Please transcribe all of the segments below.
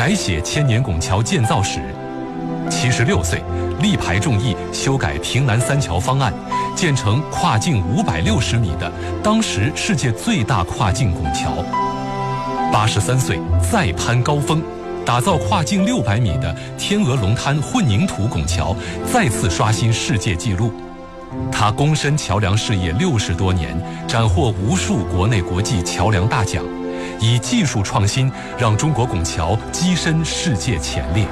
改写千年拱桥建造史。76岁，力排众议修改平南三桥方案，建成跨径560米的当时世界最大跨境拱桥。83岁，再攀高峰，打造跨径600米的天鹅龙滩混凝土拱桥，再次刷新世界纪录。他躬身桥梁事业60多年，斩获无数国内国际桥梁大奖，以技术创新让中国拱桥跻身世界前列。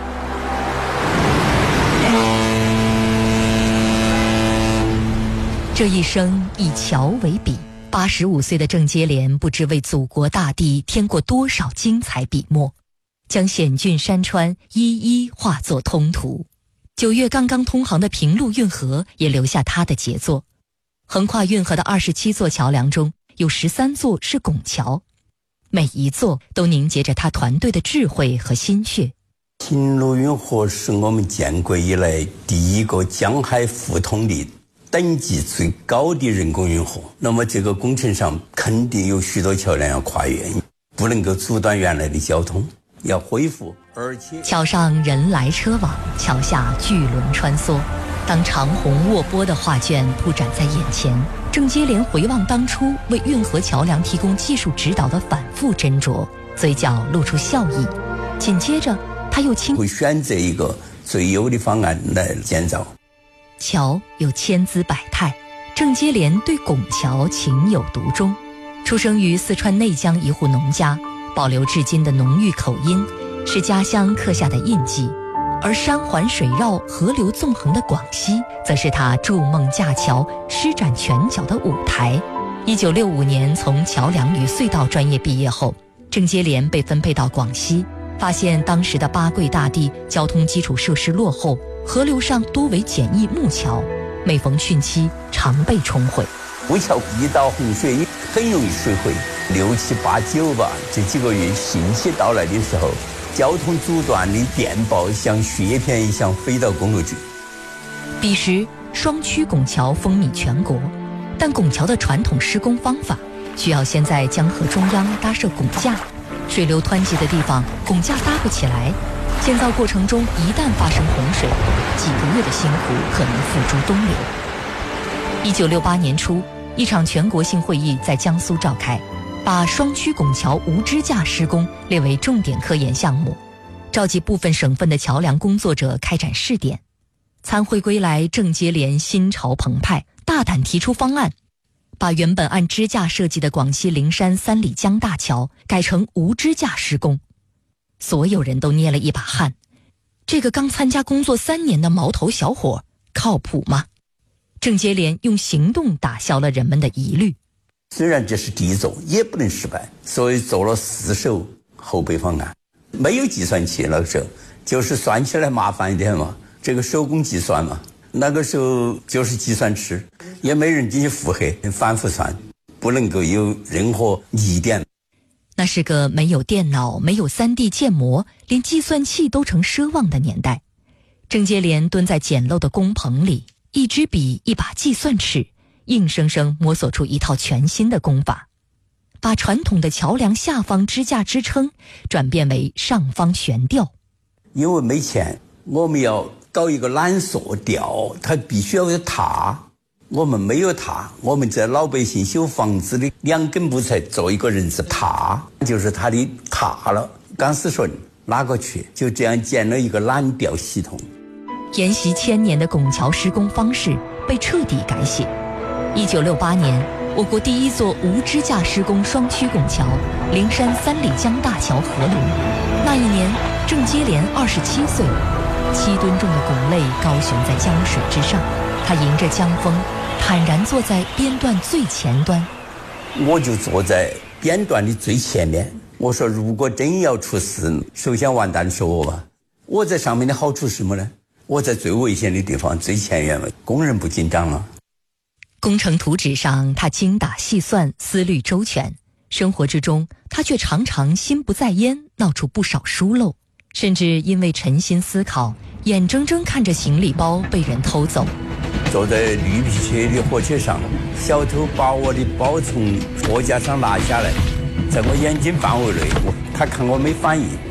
这一生以桥为笔，85岁的郑接连不知为祖国大地添过多少精彩笔墨，将险峻山川一一化作通途。9月刚刚通航的平陆运河也留下他的杰作。横跨运河的27座桥梁中，有13座是拱桥，每一座都凝结着他团队的智慧和心血。 平陆运河是我们建国以来第一个江海互通的等级最高的人工运河，那么这个工程上肯定有许多桥梁要跨越，不能够阻断原来的交通，要恢复。而且桥上人来车往，桥下巨轮穿梭，当长虹卧波的画卷铺展在眼前，郑接连回望当初为运河桥梁提供技术指导的反复斟酌，嘴角露出笑意。紧接着他又会选择一个最优的方案来建造。 桥有千姿百态，郑接连对拱桥情有独钟。出生于四川内江一户农家，保留至今的浓郁口音是家乡刻下的印记，而山环水绕、河流纵横的广西则是他筑梦架桥、施展拳脚的舞台。1965年从桥梁与隧道专业毕业后，郑接连被分配到广西，发现当时的八桂大地交通基础设施落后，河流上多为简易木桥，每逢汛期常被冲毁。 木桥遇到洪水很容易水毁，6、7、8、9吧，这几个月汛期到来的时候，交通阻断的电报像雪片一样飞到公路局。 彼时双曲拱桥风靡全国，但拱桥的传统施工方法需要先在江河中央搭设拱架，水流湍急的地方拱架搭不起来，建造过程中一旦发生洪水，几个月的辛苦可能付诸东流。1968年初，一场全国性会议在江苏召开，把双曲拱桥无支架施工列为重点科研项目，召集部分省份的桥梁工作者开展试点。参会归来，郑接连心潮澎湃，大胆提出方案，把原本按支架设计的广西灵山3里江大桥改成无支架施工。所有人都捏了一把汗，这个刚参加工作3年的毛头小伙靠谱吗？郑接连用行动打消了人们的疑虑。 虽然这是第一座，也不能失败，所以做了4手后备方案。没有计算器那个时候，就是算起来麻烦一点嘛，这个手工计算嘛，那个时候就是计算尺，也没人给你腹黑，反复算，不能够有任何疑点。 那是个没有电脑、没有3D 建模，连计算器都成奢望的年代。郑接连蹲在简陋的工棚里，一支笔，一把计算尺，硬生生摸索出一套全新的工法，把传统的桥梁下方支架支撑转变为上方悬吊。 因为没钱，我们要搞一个缆索吊，它必须要有塔。我们没有塔，我们在老百姓修房子的2根木材做一个人字塔，就是它的塔了。钢丝绳拉过去，就这样建了一个缆吊系统。 沿袭1000年的拱桥施工方式被彻底改写。1968年，我国第一座无支架施工双曲拱桥——灵山3里江大桥合炉。那一年，郑接连27岁，7吨重的拱肋高悬在江水之上，他迎着江风，坦然坐在编段最前端。 我就坐在编段的最前面。我说，如果真要出事，首先完蛋的是我吧。我在上面的好处是什么呢？我在最危险的地方，最前沿了，工人不紧张了。 工程图纸上，他精打细算，思虑周全；生活之中，他却常常心不在焉，闹出不少疏漏，甚至因为沉心思考，眼睁睁看着行李包被人偷走。 坐在绿皮车的火车上，小偷把我的包从货架上拿下来，在我眼睛范围内，他看我没反应，